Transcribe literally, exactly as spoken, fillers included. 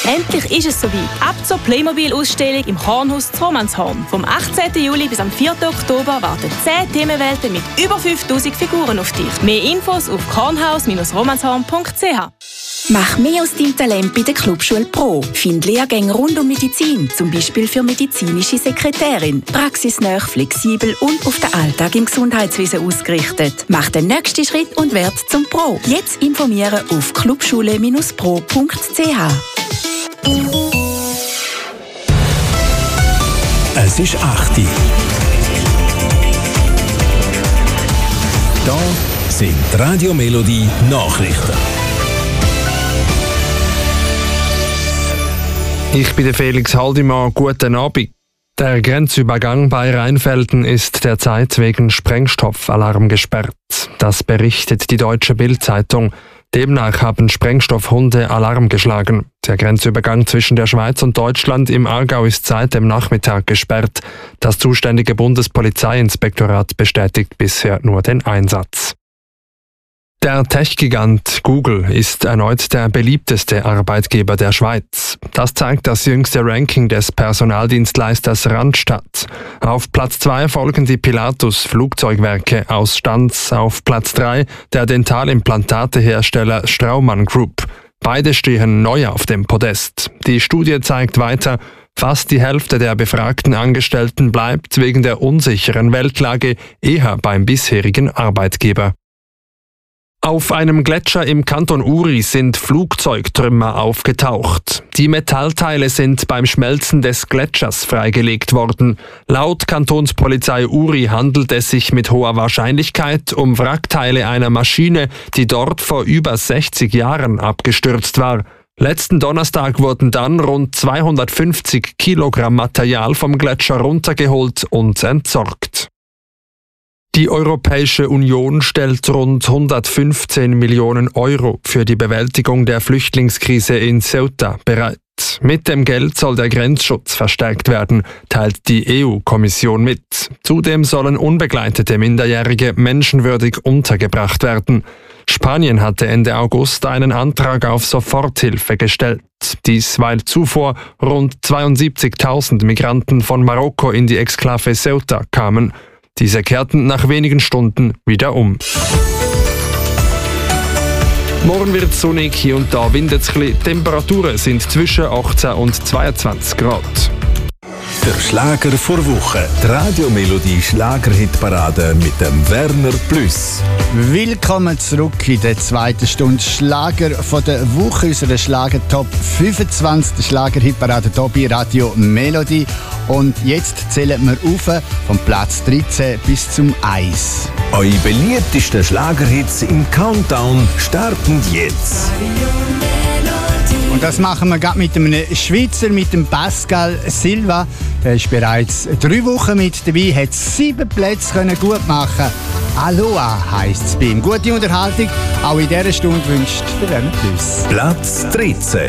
Endlich ist es soweit. Ab zur Playmobil-Ausstellung im Kornhaus zu Romanshorn. Vom achtzehnten Juli bis am vierten Oktober warten zehn Themenwelten mit über fünftausend Figuren auf dich. Mehr Infos auf kornhaus Bindestrich romanshorn Punkt c h. Mach mehr aus deinem Talent bei der Clubschule Pro. Find Lehrgänge rund um Medizin, zum Beispiel für medizinische Sekretärin. Praxisnah, flexibel und auf den Alltag im Gesundheitswesen ausgerichtet. Mach den nächsten Schritt und werd zum Pro. Jetzt informieren auf clubschule Bindestrich pro Punkt c h. Es ist acht Uhr. Da sind Radio Melodie Nachrichten. Ich bin der Felix Haldimann. Guten Abend. Der Grenzübergang bei Rheinfelden ist derzeit wegen Sprengstoffalarm gesperrt. Das berichtet die Deutsche Bild-Zeitung. Demnach haben Sprengstoffhunde Alarm geschlagen. Der Grenzübergang zwischen der Schweiz und Deutschland im Aargau ist seit dem Nachmittag gesperrt. Das zuständige Bundespolizeiinspektorat bestätigt bisher nur den Einsatz. Der Tech-Gigant Google ist erneut der beliebteste Arbeitgeber der Schweiz. Das zeigt das jüngste Ranking des Personaldienstleisters Randstad. Auf Platz zwei folgen die Pilatus Flugzeugwerke aus Stanz, auf Platz drei der Dentalimplantatehersteller Straumann Group. Beide stehen neu auf dem Podest. Die Studie zeigt weiter, fast die Hälfte der befragten Angestellten bleibt wegen der unsicheren Weltlage eher beim bisherigen Arbeitgeber. Auf einem Gletscher im Kanton Uri sind Flugzeugtrümmer aufgetaucht. Die Metallteile sind beim Schmelzen des Gletschers freigelegt worden. Laut Kantonspolizei Uri handelt es sich mit hoher Wahrscheinlichkeit um Wrackteile einer Maschine, die dort vor über sechzig Jahren abgestürzt war. Letzten Donnerstag wurden dann rund zweihundertfünfzig Kilogramm Material vom Gletscher runtergeholt und entsorgt. Die Europäische Union stellt rund hundertfünfzehn Millionen Euro für die Bewältigung der Flüchtlingskrise in Ceuta bereit. Mit dem Geld soll der Grenzschutz verstärkt werden, teilt die E U-Kommission mit. Zudem sollen unbegleitete Minderjährige menschenwürdig untergebracht werden. Spanien hatte Ende August einen Antrag auf Soforthilfe gestellt. Dies, weil zuvor rund zweiundsiebzigtausend Migranten von Marokko in die Exklave Ceuta kamen. Diese kehrten nach wenigen Stunden wieder um. Morgen wird es sonnig, hier und da windet es ein bisschen. Temperaturen sind zwischen achtzehn und zweiundzwanzig Grad. Der Schlager vor Woche. Die Radio-Melodie Schlagerhitparade mit dem Werner Plus. Willkommen zurück in der zweiten Stunde Schlager von der Woche, unserer Schlager Top fünfundzwanzig, der Schlagerhitparade hier bei Radio Melodie. Und jetzt zählen wir auf vom Platz dreizehn bis zum eins. Eure beliebtesten Schlagerhits im Countdown starten jetzt. Und das machen wir gerade mit einem Schweizer, mit dem Pascal Silva. Er ist bereits drei Wochen mit dabei, hat sieben Plätze können gut machen. Aloha heisst es bei ihm. Gute Unterhaltung, auch in dieser Stunde wünscht der Werner Plus. Platz dreizehn.